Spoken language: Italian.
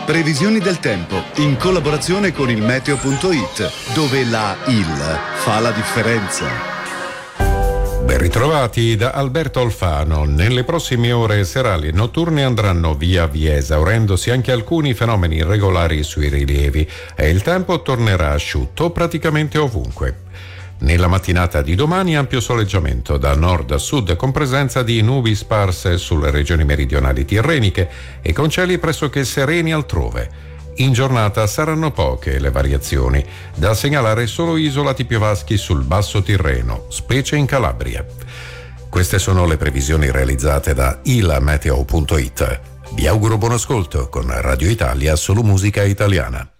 Previsioni del tempo in collaborazione con il meteo.it, dove la IL fa la differenza. Ben ritrovati da Alberto Alfano. Nelle prossime ore serali e notturne andranno via via esaurendosi anche alcuni fenomeni irregolari sui rilievi e il tempo tornerà asciutto praticamente ovunque. Nella mattinata di domani ampio soleggiamento da nord a sud con presenza di nubi sparse sulle regioni meridionali tirreniche e con cieli pressoché sereni altrove. In giornata saranno poche le variazioni, da segnalare solo isolati piovaschi sul basso Tirreno, specie in Calabria. Queste sono le previsioni realizzate da ilameteo.it. Vi auguro buon ascolto con Radio Italia, solo musica italiana.